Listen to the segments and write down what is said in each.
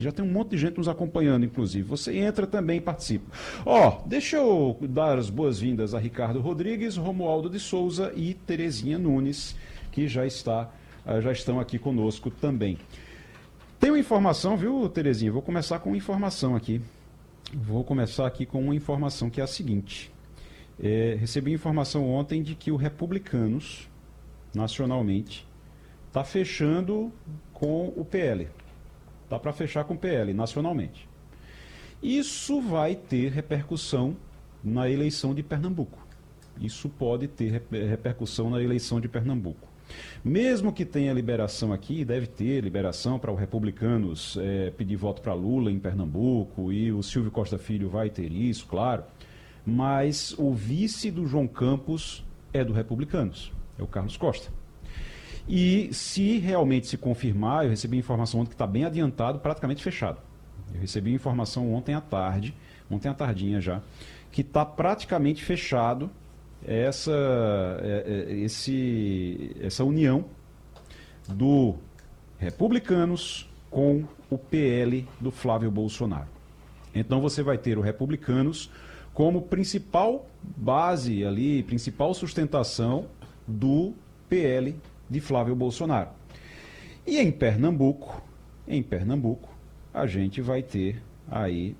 Já tem um monte de gente nos acompanhando, inclusive. Você entra também e participa. Deixa eu dar as boas-vindas a Ricardo Rodrigues, Romualdo de Souza e Terezinha Nunes, que já estão aqui conosco também. Tem uma informação, viu, Terezinha? Vou começar com uma informação aqui. Vou começar aqui com uma informação que é a seguinte. Recebi informação ontem de que o Republicanos, nacionalmente, está fechando com o PL. Está para fechar com o PL, nacionalmente. Isso vai ter repercussão na eleição de Pernambuco. Isso pode ter repercussão na eleição de Pernambuco. Mesmo que tenha liberação aqui, deve ter liberação para os republicanos pedir voto para Lula em Pernambuco, e o Silvio Costa Filho vai ter isso, claro. Mas o vice do João Campos é do Republicanos, é o Carlos Costa. E se realmente se confirmar, eu recebi informação ontem que está bem adiantado, praticamente fechado. Eu recebi informação ontem à tardinha já, que está praticamente fechado essa união do Republicanos com o PL do Flávio Bolsonaro. Então você vai ter o Republicanos como principal base ali, principal sustentação do PL de Flávio Bolsonaro. E em Pernambuco, a gente vai ter aí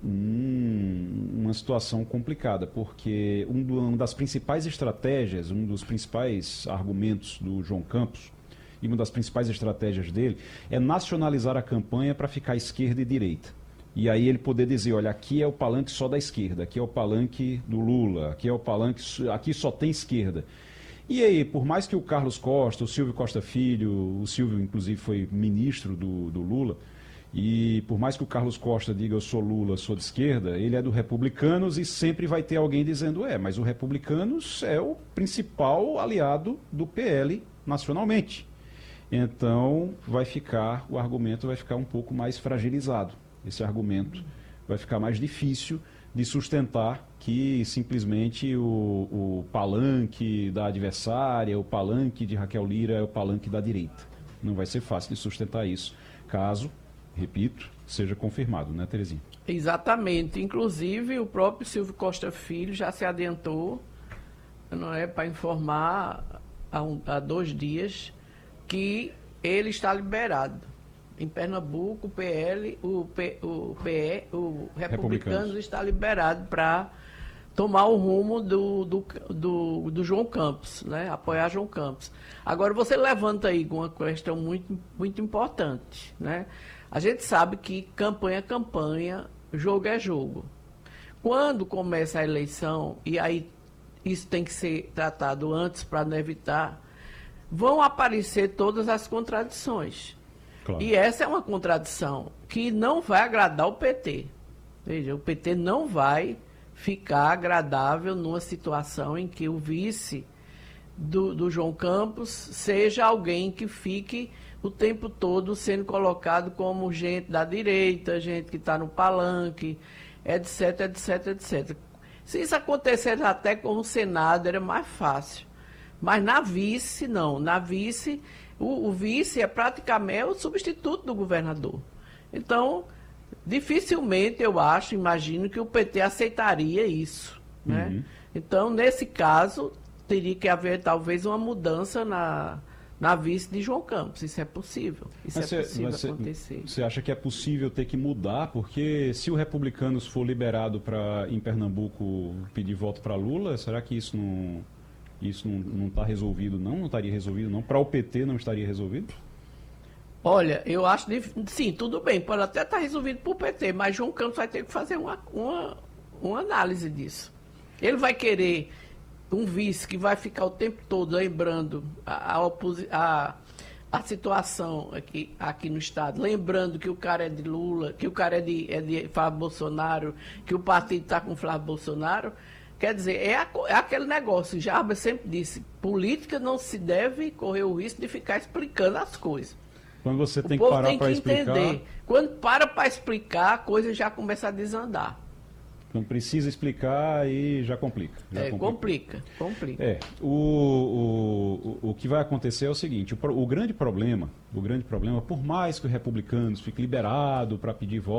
uma situação complicada, porque uma das principais estratégias, um dos principais argumentos do João Campos, e uma das principais estratégias dele, é nacionalizar a campanha para ficar esquerda e direita. E aí ele poder dizer, olha, aqui é o palanque só da esquerda, aqui é o palanque do Lula, aqui é o palanque, aqui só tem esquerda. E aí, por mais que o Carlos Costa, o Silvio Costa Filho, o Silvio inclusive foi ministro do Lula, e por mais que o Carlos Costa diga eu sou Lula, sou de esquerda, ele é do Republicanos e sempre vai ter alguém dizendo mas o Republicanos é o principal aliado do PL nacionalmente. Então o argumento vai ficar um pouco mais fragilizado. Esse argumento vai ficar mais difícil de sustentar que simplesmente o palanque da adversária, o palanque de Raquel Lira é o palanque da direita. Não vai ser fácil de sustentar isso, caso, repito, seja confirmado, né, Terezinha? Exatamente. Inclusive, o próprio Silvio Costa Filho já se adiantou, para informar há 2 dias que ele está liberado. Em Pernambuco, o Republicanos está liberado para tomar o rumo do João Campos, né? Apoiar João Campos. Agora, você levanta aí uma questão muito, muito importante, né? A gente sabe que campanha é campanha, jogo é jogo. Quando começa a eleição, e aí isso tem que ser tratado antes para não evitar, vão aparecer todas as contradições. Claro. E essa é uma contradição que não vai agradar o PT. Veja, o PT não vai ficar agradável numa situação em que o vice do João Campos seja alguém que fique o tempo todo sendo colocado como gente da direita, gente que está no palanque, etc, etc, etc. Se isso acontecesse até com o Senado, era mais fácil. Mas na vice, não. Na vice, o vice é praticamente o substituto do governador. Então, dificilmente, imagino que o PT aceitaria isso, né? Uhum. Então, nesse caso, teria que haver talvez uma mudança na vice de João Campos. Isso é possível. Isso é possível acontecer. Você acha que é possível ter que mudar? Porque se o Republicanos for liberado para, em Pernambuco, pedir voto para Lula, será que isso não está resolvido, não? Não estaria resolvido, não? Para o PT não estaria resolvido? Olha, eu acho sim, tudo bem, pode até estar resolvido para o PT, mas João Campos vai ter que fazer uma análise disso. Ele vai querer um vice que vai ficar o tempo todo lembrando a situação aqui no Estado, lembrando que o cara é de Lula, que o cara é de Flávio Bolsonaro, que o partido está com Flávio Bolsonaro. Quer dizer, é aquele negócio, Jarbas sempre disse, política não se deve correr o risco de ficar explicando as coisas. Quando você tem que parar para explicar... entender. Quando para explicar, a coisa já começa a desandar. Não precisa explicar e já complica. Complica. O que vai acontecer é o seguinte, o grande problema, por mais que o Republicanos fique liberado para pedir voto,